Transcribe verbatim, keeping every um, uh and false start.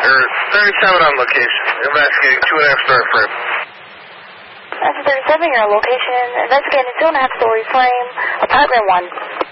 There's thirty-seven on location. Investigating two and a half story frame. That's thirty-seven, your location. Investigating two and a half story frame, apartment one.